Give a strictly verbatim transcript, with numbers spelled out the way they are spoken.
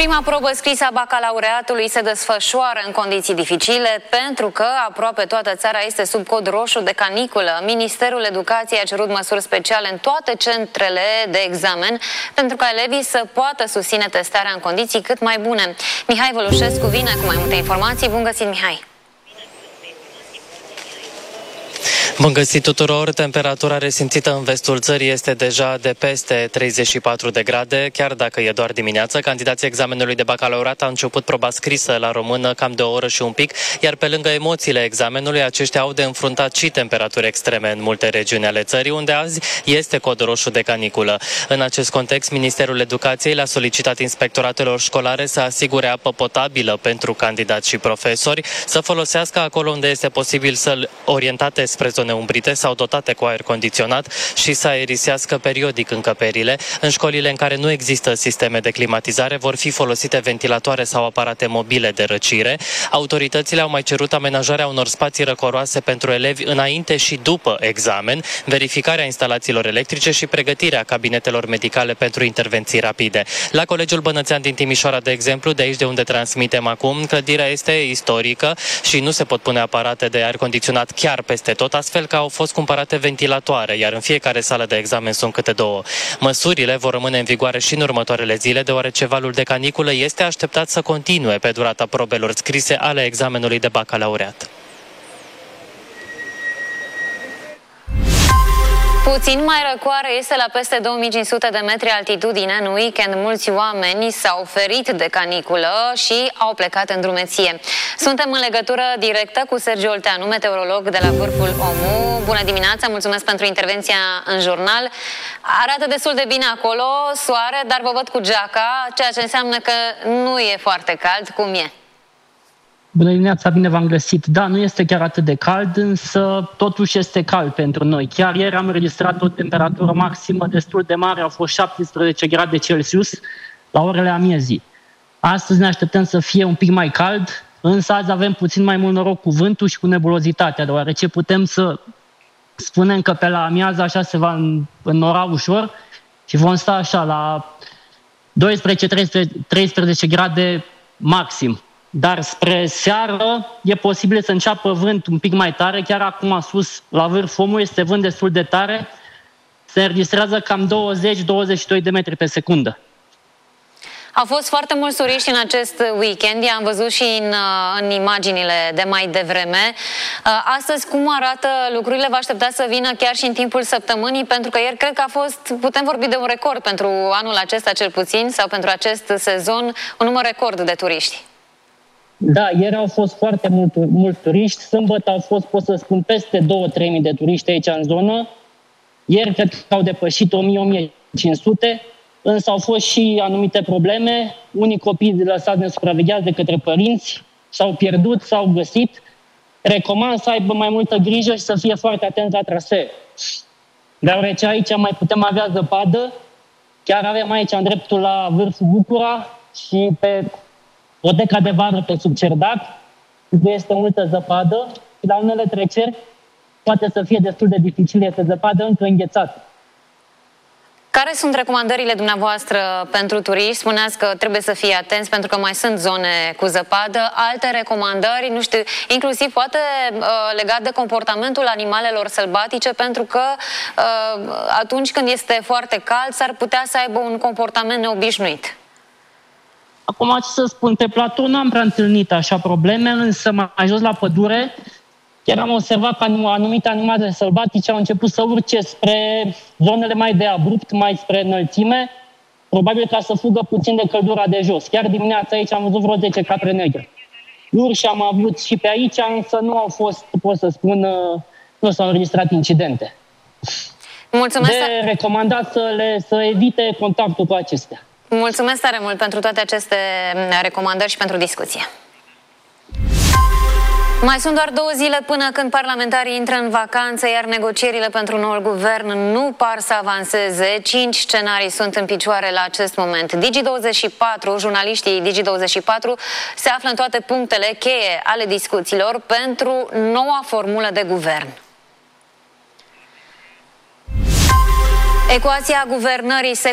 Prima probă scrisă a bacalaureatului se desfășoară în condiții dificile pentru că aproape toată țara este sub cod roșu de caniculă. Ministerul Educației a cerut măsuri speciale în toate centrele de examen pentru ca elevii să poată susține testarea în condiții cât mai bune. Mihai Vălușescu vine cu mai multe informații. Bun găsit, Mihai! Bun găsit tuturor! Temperatura resimțită în vestul țării este deja de peste treizeci și patru de grade, chiar dacă e doar dimineață. Candidații examenului de bacalaureat au început proba scrisă la română cam de o oră și un pic, iar pe lângă emoțiile examenului, aceștia au de înfruntat și temperaturi extreme în multe regiuni ale țării, unde azi este cod roșu de caniculă. În acest context, Ministerul Educației le-a solicitat inspectoratelor școlare să asigure apă potabilă pentru candidați și profesori, să folosească acolo unde este posibil să-l orientate spre zone umbrite sau dotate cu aer condiționat și să aerisească periodic încăperile. În școlile în care nu există sisteme de climatizare vor fi folosite ventilatoare sau aparate mobile de răcire. Autoritățile au mai cerut amenajarea unor spații răcoroase pentru elevi înainte și după examen, verificarea instalațiilor electrice și pregătirea cabinetelor medicale pentru intervenții rapide. La Colegiul Bănățean din Timișoara, de exemplu, de aici de unde transmitem acum, clădirea este istorică și nu se pot pune aparate de aer condiționat chiar peste tot, astfel că au fost cumpărate ventilatoare, iar în fiecare sală de examen sunt câte două. Măsurile vor rămâne în vigoare și în următoarele zile, deoarece valul de caniculă este așteptat să continue pe durata probelor scrise ale examenului de bacalaureat. Puțin mai răcoare este la peste două mii cinci sute de metri altitudine. În weekend, mulți oameni s-au ferit de caniculă și au plecat în drumeție. Suntem în legătură directă cu Sergiu Olteanu, meteorolog de la Vârful Omu. Bună dimineața, mulțumesc pentru intervenția în jurnal. Arată destul de bine acolo, soare, dar vă văd cu geaca, ceea ce înseamnă că nu e foarte cald. Cum e? Bună dimineața, bine v-am găsit. Da, nu este chiar atât de cald, însă totuși este cald pentru noi. Chiar ieri am înregistrat o temperatură maximă destul de mare, au fost șaptesprezece grade Celsius la orele amiezii. Astăzi ne așteptăm să fie un pic mai cald, însă azi avem puțin mai mult noroc cu vântul și cu nebulozitatea, deoarece putem să spunem că pe la amiază așa se va înnora ușor și vom sta așa la doisprezece treisprezece grade maxim. Dar spre seară e posibil să înceapă vânt un pic mai tare. Chiar acum sus, la Vârful Omului, este vânt destul de tare. Se înregistrează cam douăzeci douăzeci și doi de metri pe secundă. Au fost foarte mulți turiști în acest weekend, i-am văzut și în, în imaginile de mai devreme. Astăzi, cum arată lucrurile? Vă așteptați să vină chiar și în timpul săptămânii? Pentru că ieri cred că a fost, putem vorbi de un record pentru anul acesta cel puțin, sau pentru acest sezon, un număr record de turiști. Da, ieri au fost foarte mult, mulți turiști. Sâmbătă au fost, pot să spun, peste două trei mii de turiști aici în zonă. Ieri cred că au depășit o mie - o mie cinci sute, însă au fost și anumite probleme. Unii copii lăsați nesupravegheați de către părinți s-au pierdut, s-au găsit. Recomand să aibă mai multă grijă și să fie foarte atent la trasee. Deoarece aici mai putem avea zăpadă. Chiar avem aici în dreptul la Vârful Bucura și pe poteca de vară pe sub cerdac, unde este multă zăpadă și la unele treceri poate să fie destul de dificil, este zăpadă încă înghețată. Care sunt recomandările dumneavoastră pentru turiști? Spuneați că trebuie să fie atenți pentru că mai sunt zone cu zăpadă. Alte recomandări, nu știu, inclusiv poate legat de comportamentul animalelor sălbatice, pentru că atunci când este foarte cald s-ar putea să aibă un comportament neobișnuit. Acum, ce să spun, pe platou nu am prea întâlnit așa probleme, însă mai jos la pădure, chiar am observat că anumite animale sălbatice au început să urce spre zonele mai de abrupt, mai spre înălțime, probabil ca să fugă puțin de căldura de jos. Chiar dimineața aici am văzut vreo zece capre negre. Urși am avut și pe aici, însă nu au fost, pot să spun, nu s-au înregistrat incidente. Mulțumesc. De recomandat să, le, să evite contactul cu acestea. Mulțumesc tare mult pentru toate aceste recomandări și pentru discuție. Mai sunt doar două zile până când parlamentarii intră în vacanță, iar negocierile pentru noul guvern nu par să avanseze. Cinci scenarii sunt în picioare la acest moment. Digi douăzeci și patru, jurnaliștii Digi douăzeci și patru se află în toate punctele cheie ale discuțiilor pentru noua formulă de guvern. Ecuația guvernării se